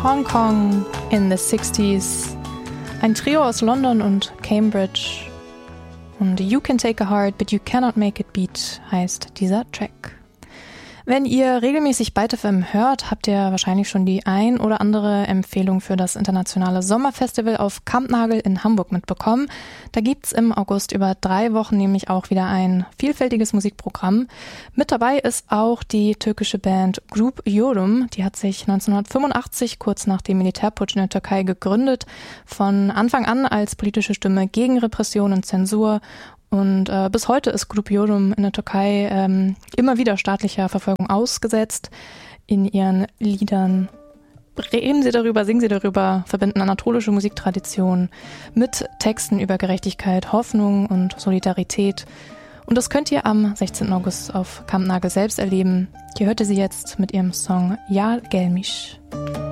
Hong Kong in the 60s. Ein Trio aus London und Cambridge. Und You Can Take a Heart, but You Cannot Make It Beat heißt dieser Track. Wenn ihr regelmäßig Byte FM hört, habt ihr wahrscheinlich schon die ein oder andere Empfehlung für das internationale Sommerfestival auf Kampnagel in Hamburg mitbekommen. Da gibt's im August über 3 Wochen nämlich auch wieder ein vielfältiges Musikprogramm. Mit dabei ist auch die türkische Band Grup Yorum. Die hat sich 1985, kurz nach dem Militärputsch in der Türkei, gegründet. Von Anfang an als politische Stimme gegen Repression und Zensur. Und bis heute ist Grup Yorum in der Türkei immer wieder staatlicher Verfolgung ausgesetzt. In ihren Liedern reden sie darüber, singen sie darüber, verbinden anatolische Musiktradition mit Texten über Gerechtigkeit, Hoffnung und Solidarität. Und das könnt ihr am 16. August auf Kampnagel selbst erleben. Hier hört ihr sie jetzt mit ihrem Song Ja Gelmiş.